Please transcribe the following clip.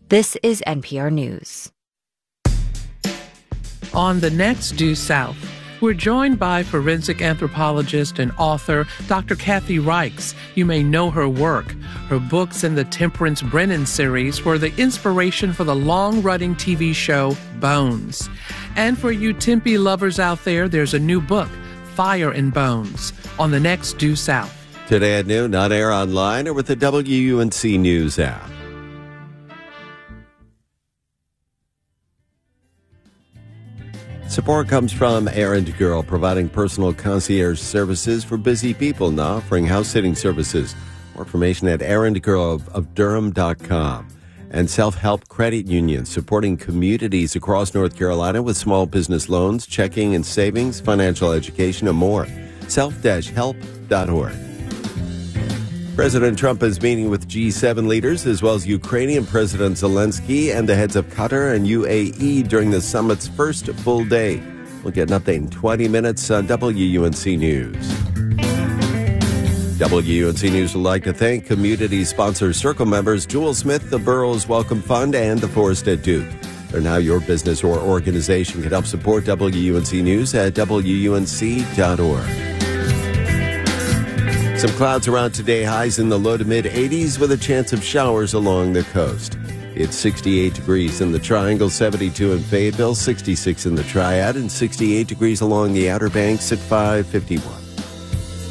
This is NPR News. On the next Due South, we're joined by forensic anthropologist and author Dr. Kathy Reichs. You may know her work. Her books in the Temperance Brennan series were the inspiration for the long-running TV show Bones. And for you Tempe lovers out there, there's a new book, Fire and Bones, on the next Due South. Today at noon, on air, online, or with the WUNC News app. Support comes from Errand Girl, providing personal concierge services for busy people, now offering house-sitting services. More information at errandgirlofdurham.com. And Self-Help Credit Union, supporting communities across North Carolina with small business loans, checking and savings, financial education, and more. self-help.org. President Trump is meeting with G7 leaders as well as Ukrainian President Zelensky and the heads of Qatar and UAE during the summit's first full day. We'll get an update in 20 minutes on WUNC News. WUNC News would like to thank community sponsor Circle members Jewel Smith, the Burroughs Welcome Fund, and the Forest at Duke. They're now your business or organization can help support WUNC News at WUNC.org. Some clouds around today, highs in the low to mid-80s with a chance of showers along the coast. It's 68 degrees in the Triangle, 72 in Fayetteville, 66 in the Triad, and 68 degrees along the Outer Banks at 551.